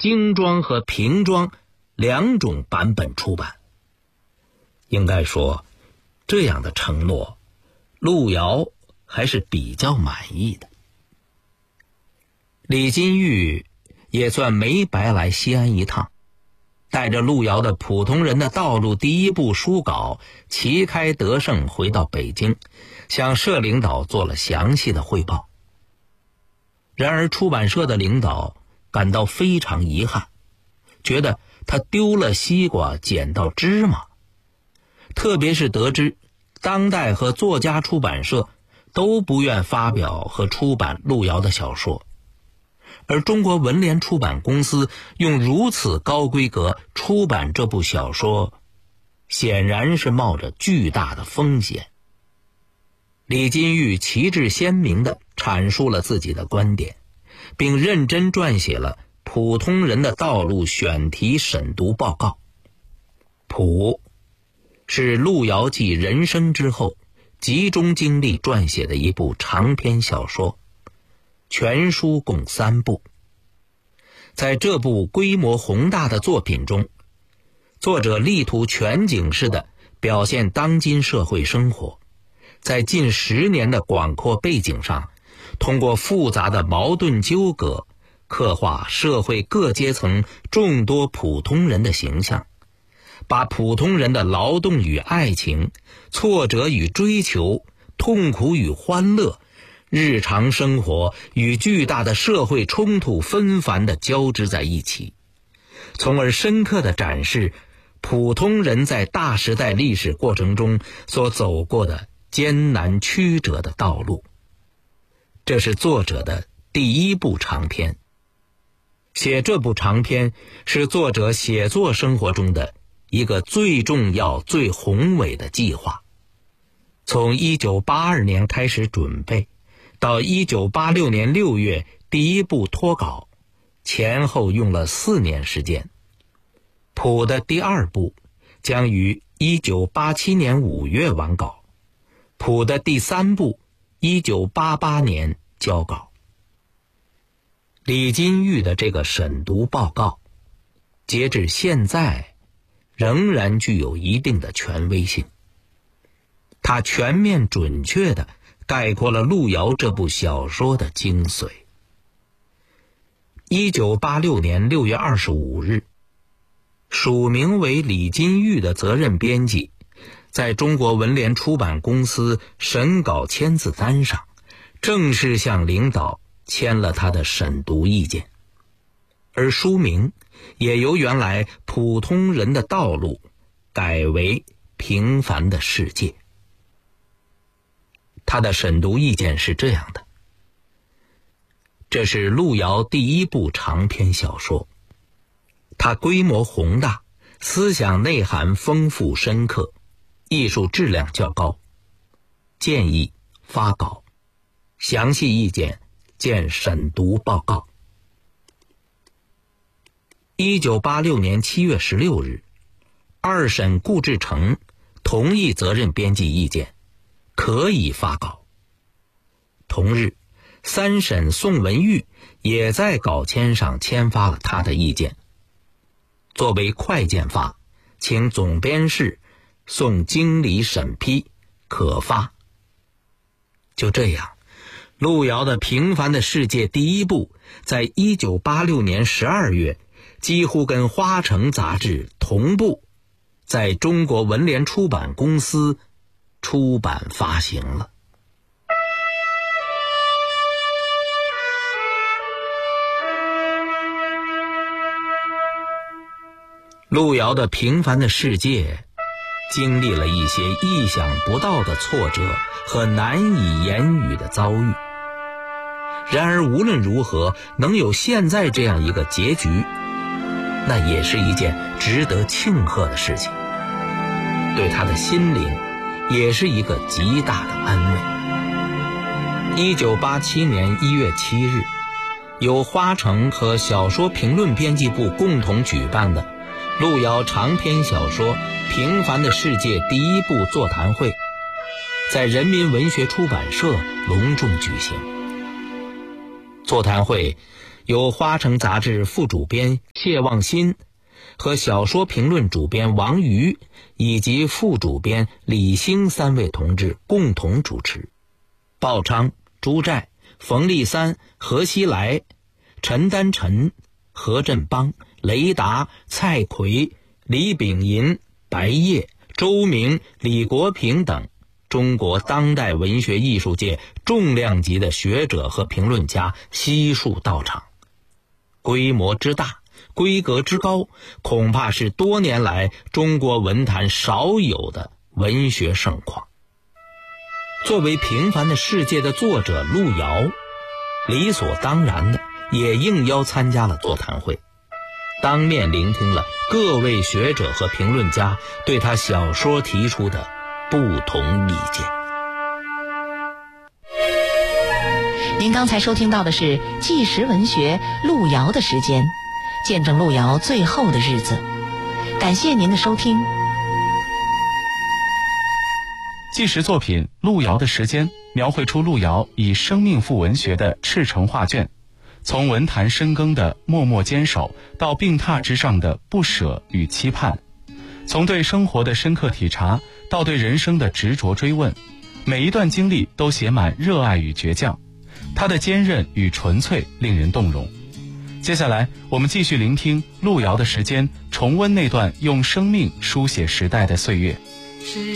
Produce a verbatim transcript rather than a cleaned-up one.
精装和平装两种版本出版。应该说，这样的承诺，路遥还是比较满意的。李金玉也算没白来西安一趟，带着路遥的《普通人的道路》第一部书稿旗开得胜回到北京，向社领导做了详细的汇报。然而出版社的领导感到非常遗憾，觉得他丢了西瓜捡到芝麻，特别是得知当代和作家出版社都不愿发表和出版路遥的小说，而中国文联出版公司用如此高规格出版这部小说，显然是冒着巨大的风险。李金玉旗帜鲜明地阐述了自己的观点，并认真撰写了《普通人的道路》选题审读报告。普是路遥继人生之后集中精力撰写的一部长篇小说，全书共三部。在这部规模宏大的作品中，作者力图全景式地表现当今社会生活，在近十年的广阔背景上，通过复杂的矛盾纠葛，刻画社会各阶层众多普通人的形象，把普通人的劳动与爱情、挫折与追求、痛苦与欢乐、日常生活与巨大的社会冲突纷繁地交织在一起，从而深刻地展示普通人在大时代历史过程中所走过的艰难曲折的道路。这是作者的第一部长篇。写这部长篇是作者写作生活中的一个最重要、最宏伟的计划。从一九八二年开始准备，到一九八六年六月第一部脱稿，前后用了四年时间。普的第二部将于一九八七年五月完稿，普的第三部一九八八年交稿。李金玉的这个审读报告，截至现在仍然具有一定的权威性。它全面准确地概括了路遥这部小说的精髓。一九八六年六月二十五日，署名为李金玉的责任编辑在中国文联出版公司审稿签字单上正式向领导签了他的审读意见，而书名也由原来《普通人的道路》改为《平凡的世界》。他的审读意见是这样的：这是路遥第一部长篇小说，它规模宏大，思想内涵丰富深刻，艺术质量较高。建议发稿，详细意见见审读报告。一九八六年七月十六日，二审顾志成同意责任编辑意见，可以发稿。同日，三审宋文玉也在稿签上签发了他的意见。作为快件发，请总编室送经理审批，可发。就这样，路遥的《平凡的世界》第一部在一九八六年十二月几乎跟《花城》杂志同步在中国文联出版公司出版发行了。路遥的《平凡的世界》经历了一些意想不到的挫折和难以言语的遭遇，然而无论如何能有现在这样一个结局，那也是一件值得庆贺的事情，对他的心灵也是一个极大的安慰。一九八七年一月七日，由花城和小说评论编辑部共同举办的路遥长篇小说《平凡的世界》第一部座谈会在人民文学出版社隆重举行。座谈会由花城杂志副主编谢望新和小说评论主编王瑜以及副主编李兴三位同志共同主持。鲍昌、朱寨、冯立三、何熙来、陈丹臣、何振邦、雷达、蔡奎、李炳银、白叶、周明、李国平等中国当代文学艺术界重量级的学者和评论家悉数到场。规模之大，规格之高，恐怕是多年来中国文坛少有的文学盛况。作为平凡的世界的作者路遥，理所当然的也应邀参加了座谈会，当面聆听了各位学者和评论家对他小说提出的不同意见。 您刚才收听到的是纪实文学路遥的时间，见证路遥最后的日子。感谢您的收听。 纪实作品《路遥的时间》描绘出路遥以生命赋文学的赤诚画卷，从文坛深耕的默默坚守到病榻之上的不舍与期盼，从对生活的深刻体察到对人生的执着追问，每一段经历都写满热爱与倔强，他的坚韧与纯粹令人动容。接下来我们继续聆听路遥的时间，重温那段用生命书写时代的岁月。